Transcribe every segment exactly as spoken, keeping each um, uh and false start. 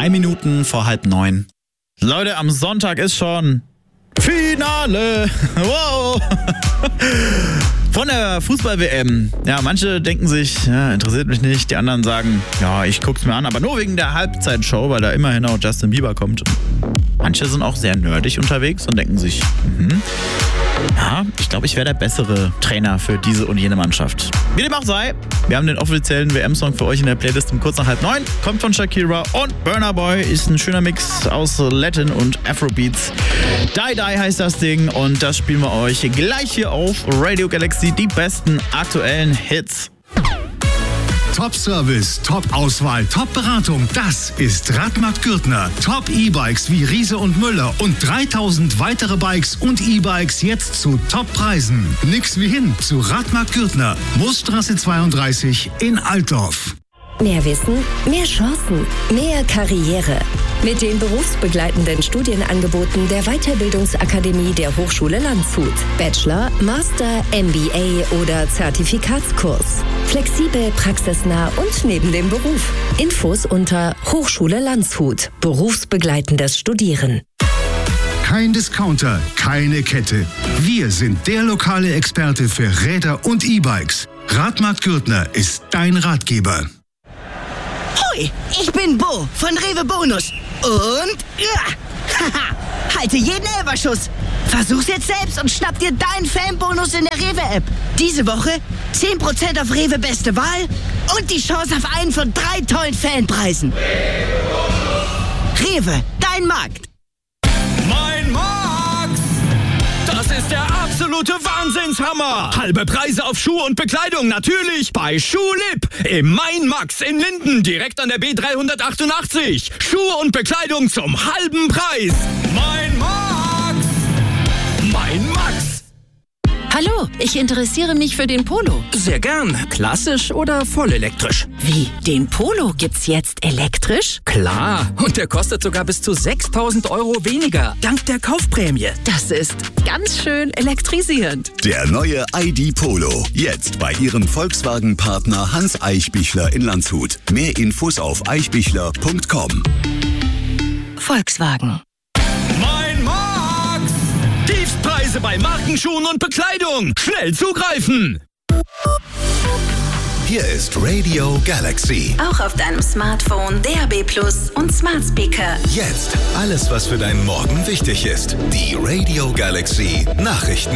Drei Minuten vor halb neun. Leute, am Sonntag ist schon Finale. Wow. Von der Fußball-W M. Ja, manche denken sich, ja, interessiert mich nicht. Die anderen sagen, ja, ich guck's mir an, aber nur wegen der Halbzeitshow, weil da immerhin auch Justin Bieber kommt. Manche sind auch sehr nerdig unterwegs und denken sich, mhm, ja, ich glaube, ich wäre der bessere Trainer für diese und jene Mannschaft. Wie dem auch sei, wir haben den offiziellen W M-Song für euch in der Playlist um kurz nach halb neun. Kommt von Shakira und Burna Boy. Ist ein schöner Mix aus Latin und Afrobeats. Die Die heißt das Ding und das spielen wir euch gleich hier auf Radio Galaxy. Die besten aktuellen Hits. Top-Service, Top-Auswahl, Top-Beratung, das ist Radmat Gürtner. Top-E-Bikes wie Riese und Müller und dreitausend weitere Bikes und E-Bikes jetzt zu Top-Preisen. Nix wie hin zu Radmat Gürtner, Moosstraße zweiunddreißig in Altdorf. Mehr Wissen, mehr Chancen, mehr Karriere. Mit den berufsbegleitenden Studienangeboten der Weiterbildungsakademie der Hochschule Landshut. Bachelor, Master, M B A oder Zertifikatskurs. Flexibel, praxisnah und neben dem Beruf. Infos unter Hochschule Landshut. Berufsbegleitendes Studieren. Kein Discounter, keine Kette. Wir sind der lokale Experte für Räder und E-Bikes. Radmat Gürtner ist dein Ratgeber. Hoi, ich bin Bo von Rewe Bonus. Und ja, haha, halte jeden Elferschuss. Versuch's jetzt selbst und schnapp dir deinen Fanbonus in der Rewe-App. Diese Woche zehn Prozent auf Rewe Beste Wahl und die Chance auf einen von drei tollen Fanpreisen. Rewe, dein Markt. Mein Max! Das ist der absolute Wahnsinnshammer! Halbe Preise auf Schuhe und Bekleidung, natürlich bei Schuhlip im Mein Max in Linden, direkt an der B dreihundertachtundachtzig. Schuhe und Bekleidung zum halben Preis. Mein Max! Mein Max! Hallo, ich interessiere mich für den Polo. Sehr gern. Klassisch oder voll elektrisch? Wie, den Polo gibt's jetzt elektrisch? Klar, und der kostet sogar bis zu sechstausend Euro weniger, dank der Kaufprämie. Das ist ganz schön elektrisierend. Der neue I D Polo. Jetzt bei Ihrem Volkswagen-Partner Hans Eichbichler in Landshut. Mehr Infos auf eichbichler punkt com. Volkswagen. Mein Max! Tiefstpreise bei Markenschuhen und Bekleidung. Schnell zugreifen! Hier ist Radio Galaxy. Auch auf deinem Smartphone, D A B Plus und Smart Speaker. Jetzt alles, was für deinen Morgen wichtig ist. Die Radio Galaxy Nachrichten.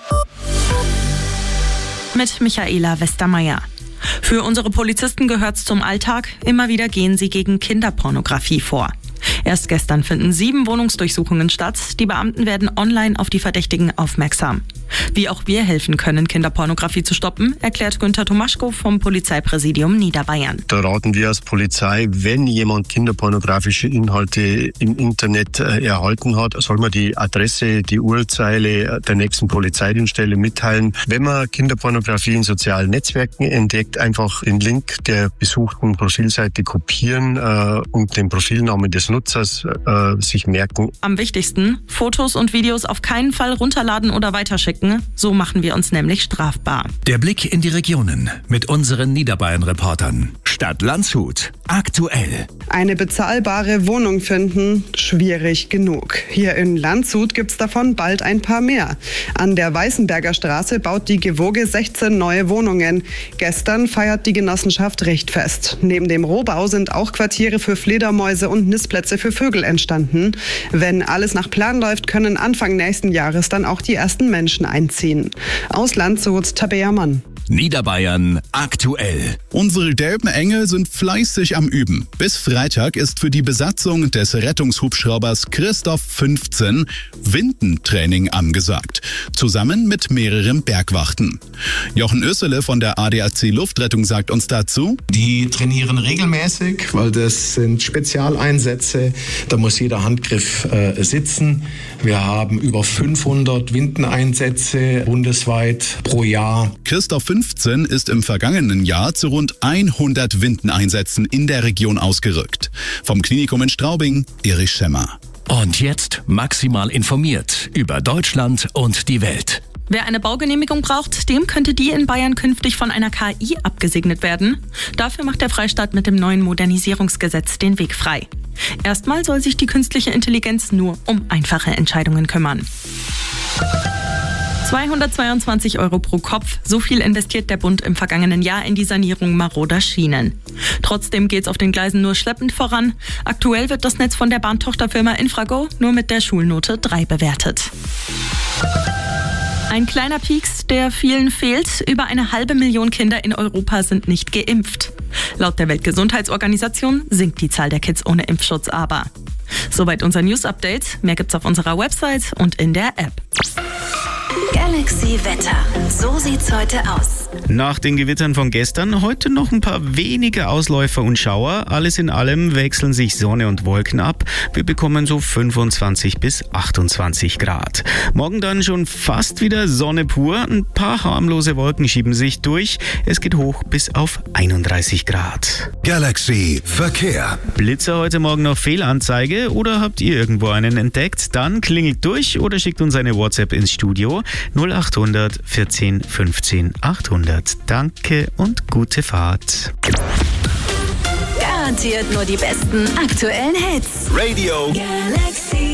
Mit Michaela Westermeier. Für unsere Polizisten gehört's zum Alltag. Immer wieder gehen sie gegen Kinderpornografie vor. Erst gestern finden sieben Wohnungsdurchsuchungen statt. Die Beamten werden online auf die Verdächtigen aufmerksam. Wie auch wir helfen können, Kinderpornografie zu stoppen, erklärt Günther Tomaschko vom Polizeipräsidium Niederbayern. Da raten wir als Polizei, wenn jemand kinderpornografische Inhalte im Internet äh, erhalten hat, soll man die Adresse, die Urzeile der nächsten Polizeidienststelle mitteilen. Wenn man Kinderpornografie in sozialen Netzwerken entdeckt, einfach den Link der besuchten Profilseite kopieren äh, und den Profilnamen des Nutzers äh, sich merken. Am wichtigsten, Fotos und Videos auf keinen Fall runterladen oder weiterschicken. So machen wir uns nämlich strafbar. Der Blick in die Regionen mit unseren Niederbayern-Reportern. Stadt Landshut. Aktuell. Eine bezahlbare Wohnung finden, schwierig genug. Hier in Landshut gibt's davon bald ein paar mehr. An der Weißenberger Straße baut die Gewoge sechzehn neue Wohnungen. Gestern feiert die Genossenschaft Richtfest. Neben dem Rohbau sind auch Quartiere für Fledermäuse und Nistplätze für Vögel entstanden. Wenn alles nach Plan läuft, können Anfang nächsten Jahres dann auch die ersten Menschen einziehen. Aus Landshut, Tabea Mann. Niederbayern aktuell. Unsere gelben Engel sind fleißig am Üben. Bis Freitag ist für die Besatzung des Rettungshubschraubers Christoph fünfzehn Windentraining angesagt. Zusammen mit mehreren Bergwachten. Jochen Össele von der A D A C Luftrettung sagt uns dazu: Die trainieren regelmäßig, weil das sind Spezialeinsätze. Da muss jeder Handgriff äh, sitzen. Wir haben über fünfhundert Windeneinsätze bundesweit pro Jahr. Christoph fünfzehn ist im vergangenen Jahr zu rund hundert Windeneinsätzen in der Region ausgerückt. Vom Klinikum in Straubing, Erich Schemmer. Und jetzt maximal informiert über Deutschland und die Welt. Wer eine Baugenehmigung braucht, dem könnte die in Bayern künftig von einer K I abgesegnet werden. Dafür macht der Freistaat mit dem neuen Modernisierungsgesetz den Weg frei. Erstmal soll sich die künstliche Intelligenz nur um einfache Entscheidungen kümmern. zweihundertzweiundzwanzig Euro pro Kopf, so viel investiert der Bund im vergangenen Jahr in die Sanierung maroder Schienen. Trotzdem geht's auf den Gleisen nur schleppend voran. Aktuell wird das Netz von der Bahntochterfirma Infrago nur mit der Schulnote drei bewertet. Ein kleiner Pieks, der vielen fehlt. Über eine halbe Million Kinder in Europa sind nicht geimpft. Laut der Weltgesundheitsorganisation sinkt die Zahl der Kids ohne Impfschutz aber. Soweit unser News-Update. Mehr gibt's auf unserer Website und in der App. Galaxy Wetter. So sieht's heute aus. Nach den Gewittern von gestern heute noch ein paar wenige Ausläufer und Schauer. Alles in allem wechseln sich Sonne und Wolken ab. Wir bekommen so fünfundzwanzig bis achtundzwanzig Grad. Morgen dann schon fast wieder Sonne pur. Ein paar harmlose Wolken schieben sich durch. Es geht hoch bis auf einunddreißig Grad. Galaxy Verkehr. Blitzer heute Morgen noch Fehlanzeige oder habt ihr irgendwo einen entdeckt? Dann klingelt durch oder schickt uns eine WhatsApp ins Studio null acht hundert vierzehn fünfzehn achthundert. Danke und gute Fahrt. Garantiert nur die besten aktuellen Hits. Radio Galaxy.